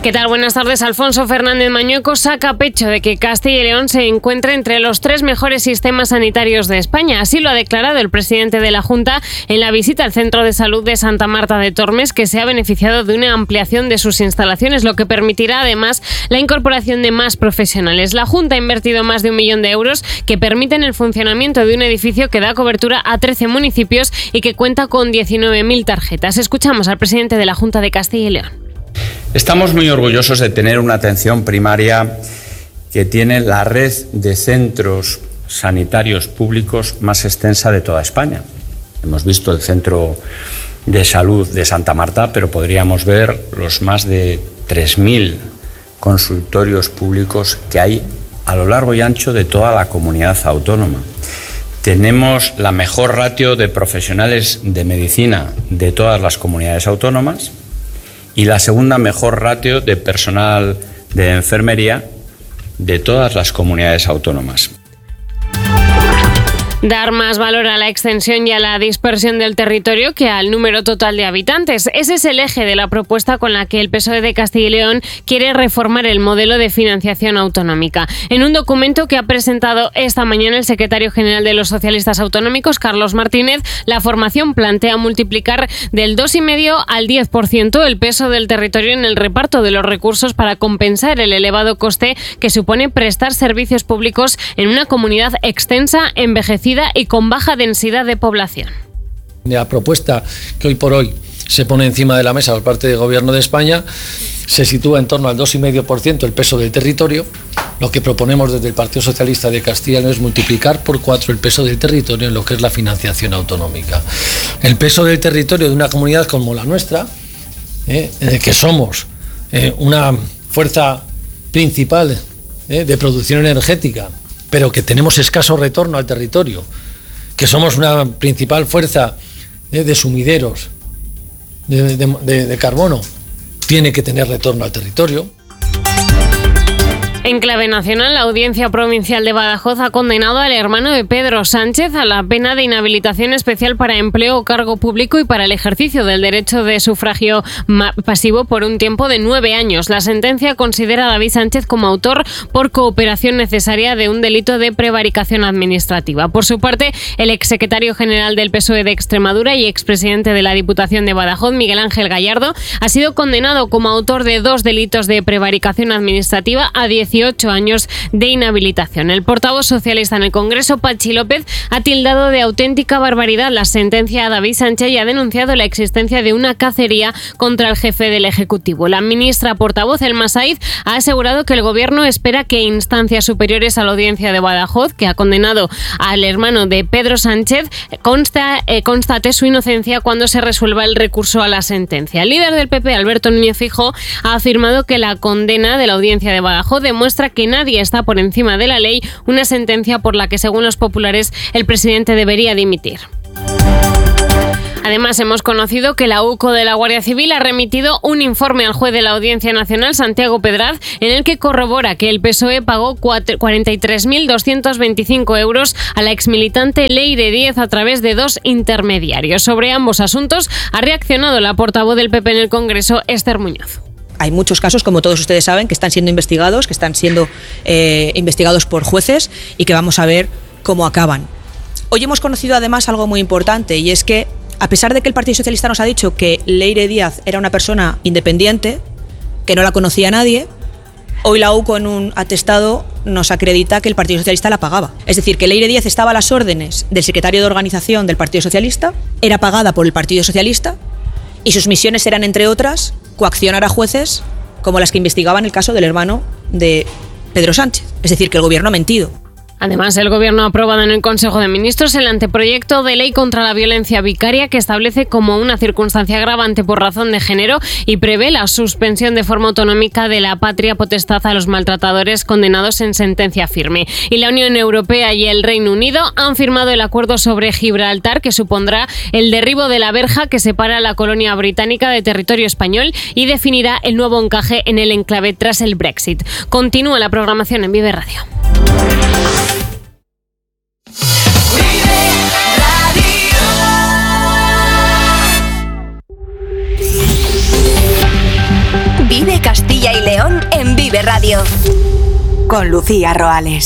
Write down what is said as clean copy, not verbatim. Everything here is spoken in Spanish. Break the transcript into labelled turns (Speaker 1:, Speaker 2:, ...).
Speaker 1: ¿Qué tal? Buenas tardes. Alfonso Fernández Mañueco saca pecho de que Castilla y León se encuentre entre los 3 mejores sistemas sanitarios de España. Así lo ha declarado el presidente de la Junta en la visita al Centro de Salud de Santa Marta de Tormes, que se ha beneficiado de una ampliación de sus instalaciones, lo que permitirá además la incorporación de más profesionales. La Junta ha invertido más de 1 millón de euros que permiten el funcionamiento de un edificio que da cobertura a 13 municipios y que cuenta con 19.000 tarjetas. Escuchamos al presidente de la Junta de Castilla y León.
Speaker 2: Estamos muy orgullosos de tener una atención primaria que tiene la red de centros sanitarios públicos más extensa de toda España. Hemos visto el Centro de Salud de Santa Marta, pero podríamos ver los más de 3.000 consultorios públicos que hay a lo largo y ancho de toda la comunidad autónoma. Tenemos la mejor ratio de profesionales de medicina de todas las comunidades autónomas y la segunda mejor ratio de personal de enfermería de todas las comunidades autónomas.
Speaker 1: Dar más valor a la extensión y a la dispersión del territorio que al número total de habitantes. Ese es el eje de la propuesta con la que el PSOE de Castilla y León quiere reformar el modelo de financiación autonómica. En un documento que ha presentado esta mañana el secretario general de los socialistas autonómicos, Carlos Martínez, la formación plantea multiplicar del 2,5 al 10% el peso del territorio en el reparto de los recursos para compensar el elevado coste que supone prestar servicios públicos en una comunidad extensa, envejecida y con baja densidad de población.
Speaker 3: La propuesta que hoy por hoy se pone encima de la mesa por parte del Gobierno de España se sitúa en torno al 2,5% el peso del territorio. Lo que proponemos desde el Partido Socialista de Castilla y León es multiplicar por 4 el peso del territorio en lo que es la financiación autonómica. El peso del territorio de una comunidad como la nuestra, que somos una fuerza principal de producción energética, pero que tenemos escaso retorno al territorio, que somos una principal fuerza de sumideros de carbono, tiene que tener retorno al territorio.
Speaker 1: En clave nacional, la Audiencia Provincial de Badajoz ha condenado al hermano de Pedro Sánchez a la pena de inhabilitación especial para empleo o cargo público y para el ejercicio del derecho de sufragio pasivo por un tiempo de 9 años. La sentencia considera a David Sánchez como autor por cooperación necesaria de un delito de prevaricación administrativa. Por su parte, el exsecretario general del PSOE de Extremadura y expresidente de la Diputación de Badajoz, Miguel Ángel Gallardo, ha sido condenado como autor de 2 delitos de prevaricación administrativa a 18 años de inhabilitación. El portavoz socialista en el Congreso, Pachi López, ha tildado de auténtica barbaridad la sentencia a David Sánchez y ha denunciado la existencia de una cacería contra el jefe del Ejecutivo. La ministra portavoz, Elma Saíz, ha asegurado que el Gobierno espera que instancias superiores a la Audiencia de Badajoz, que ha condenado al hermano de Pedro Sánchez, constate su inocencia cuando se resuelva el recurso a la sentencia. El líder del PP, Alberto Núñez Feijóo, ha afirmado que la condena de la Audiencia de Badajoz demuestra que nadie está por encima de la ley, una sentencia por la que, según los populares, el presidente debería dimitir. Además, hemos conocido que la UCO de la Guardia Civil ha remitido un informe al juez de la Audiencia Nacional, Santiago Pedraz, en el que corrobora que el PSOE pagó 43.225 euros a la exmilitante Leire Díez a través de 2 intermediarios. Sobre ambos asuntos ha reaccionado la portavoz del PP en el Congreso, Esther Muñoz.
Speaker 4: Hay muchos casos, como todos ustedes saben, que están siendo investigados, investigados por jueces y que vamos a ver cómo acaban. Hoy hemos conocido además algo muy importante, y es que, a pesar de que el Partido Socialista nos ha dicho que Leire Díez era una persona independiente, que no la conocía nadie, hoy la UCO en un atestado nos acredita que el Partido Socialista la pagaba. Es decir, que Leire Díez estaba a las órdenes del secretario de organización del Partido Socialista, era pagada por el Partido Socialista y sus misiones eran, entre otras, coaccionar a jueces como las que investigaban el caso del hermano de Pedro Sánchez. Es decir, que el Gobierno ha mentido.
Speaker 1: Además, el Gobierno ha aprobado en el Consejo de Ministros el anteproyecto de ley contra la violencia vicaria, que establece como una circunstancia agravante por razón de género y prevé la suspensión de forma autonómica de la patria potestad a los maltratadores condenados en sentencia firme. Y la Unión Europea y el Reino Unido han firmado el acuerdo sobre Gibraltar, que supondrá el derribo de la verja que separa la colonia británica de territorio español y definirá el nuevo encaje en el enclave tras el Brexit. Continúa la programación en Vive Radio.
Speaker 5: Vive Vive Castilla y León en Vive Radio. Con Lucía Roales.